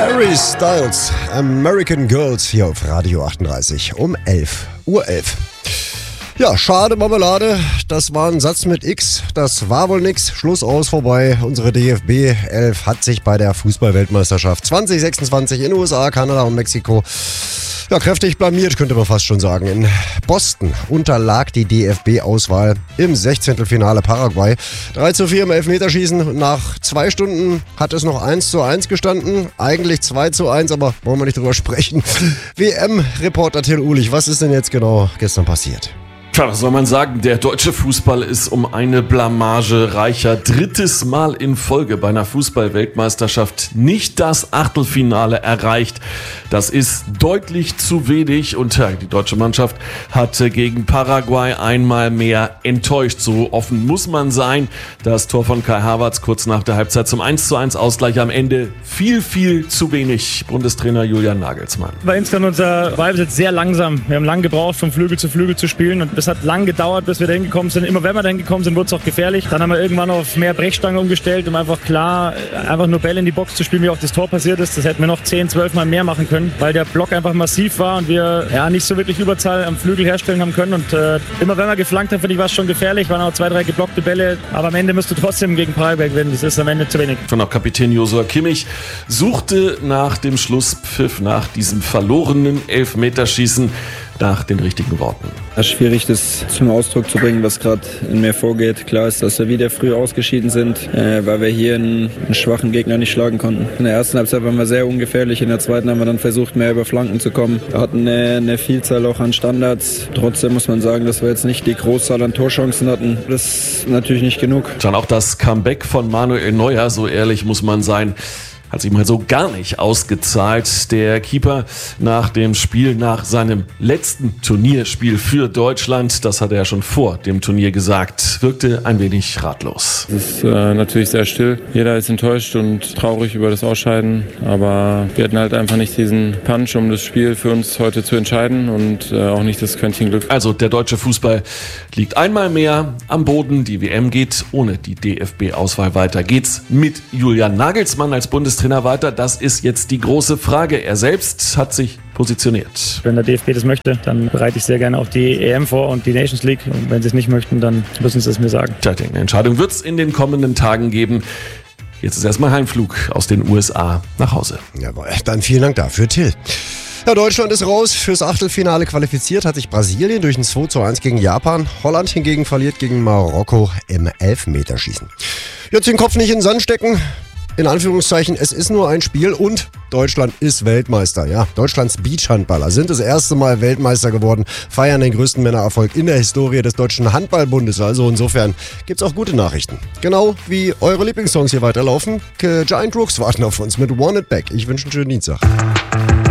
Harry Styles, American Girls hier auf Radio 38 um 11:11 Uhr. Ja, schade Marmelade, das war ein Satz mit X, das war wohl nix, Schluss aus, vorbei. Unsere DFB 11 hat sich bei der Fußball-Weltmeisterschaft 2026 in USA, Kanada und Mexiko kräftig blamiert, könnte man fast schon sagen. In Boston unterlag die DFB-Auswahl im 16. Finale Paraguay. 3:4 im Elfmeterschießen. Nach 2 Stunden hat es noch 1:1 gestanden. Eigentlich 2:1, aber wollen wir nicht drüber sprechen. WM-Reporter Till Uhlich, was ist denn jetzt genau gestern passiert? Tja, was soll man sagen? Der deutsche Fußball ist um eine Blamage reicher. 3. Mal in Folge bei einer Fußball-Weltmeisterschaft nicht das Achtelfinale erreicht. Das ist deutlich zu wenig und die deutsche Mannschaft hat gegen Paraguay einmal mehr enttäuscht. So offen muss man sein. Das Tor von Kai Havertz kurz nach der Halbzeit zum 1:1 Ausgleich am Ende viel zu wenig. Bundestrainer Julian Nagelsmann. War insgesamt unser Ballbesitz sehr langsam. Wir haben lange gebraucht, von Flügel zu Flügel zu spielen und es hat lang gedauert, bis wir da hingekommen sind. Immer wenn wir da hingekommen sind, wurde es auch gefährlich. Dann haben wir irgendwann auf mehr Brechstange umgestellt, um einfach nur Bälle in die Box zu spielen, wie auch das Tor passiert ist. Das hätten wir noch 10, 12 Mal mehr machen können, weil der Block einfach massiv war und wir nicht so wirklich Überzahl am Flügel herstellen haben können. Und immer wenn wir geflankt haben, finde ich, war es schon gefährlich. Waren auch 2, 3 geblockte Bälle. Aber am Ende musst du trotzdem gegen Paraguay gewinnen. Das ist am Ende zu wenig. Und auch Kapitän Joshua Kimmich suchte nach dem Schlusspfiff, nach diesem verlorenen Elfmeterschießen, nach den richtigen Worten. Es ist schwierig, das zum Ausdruck zu bringen, was gerade in mir vorgeht. Klar ist, dass wir wieder früh ausgeschieden sind, weil wir hier einen schwachen Gegner nicht schlagen konnten. In der ersten Halbzeit waren wir sehr ungefährlich, in der zweiten haben wir dann versucht, mehr über Flanken zu kommen. Wir hatten eine Vielzahl auch an Standards. Trotzdem muss man sagen, dass wir jetzt nicht die Großzahl an Torchancen hatten. Das ist natürlich nicht genug. Dann auch das Comeback von Manuel Neuer, so ehrlich muss man sein, hat sich mal so gar nicht ausgezahlt. Der Keeper nach dem Spiel, nach seinem letzten Turnierspiel für Deutschland, das hat er ja schon vor dem Turnier gesagt, wirkte ein wenig ratlos. Es ist natürlich sehr still. Jeder ist enttäuscht und traurig über das Ausscheiden, aber wir hatten halt einfach nicht diesen Punch, um das Spiel für uns heute zu entscheiden und auch nicht das Quäntchen Glück. Also der deutsche Fußball liegt einmal mehr am Boden. Die WM geht ohne die DFB-Auswahl weiter. Geht's mit Julian Nagelsmann als Bundestrainer weiter? Das ist jetzt die große Frage. Er selbst hat sich positioniert. Wenn der DFB das möchte, dann bereite ich sehr gerne auch die EM vor und die Nations League. Und wenn sie es nicht möchten, dann müssen sie es mir sagen. Tja, eine Entscheidung wird es in den kommenden Tagen geben. Jetzt ist erstmal Heimflug aus den USA nach Hause. Jawohl, dann vielen Dank dafür, Till. Ja, Deutschland ist raus. Fürs Achtelfinale qualifiziert hat sich Brasilien durch ein 2:1 gegen Japan. Holland hingegen verliert gegen Marokko im Elfmeterschießen. Jetzt den Kopf nicht in den Sand stecken. In Anführungszeichen, es ist nur ein Spiel und Deutschland ist Weltmeister. Ja, Deutschlands Beachhandballer sind das erste Mal Weltmeister geworden, feiern den größten Männererfolg in der Historie des Deutschen Handballbundes. Also insofern gibt's auch gute Nachrichten. Genau wie eure Lieblingssongs hier weiterlaufen. Giant Rooks warten auf uns mit Want It Back. Ich wünsche einen schönen Dienstag.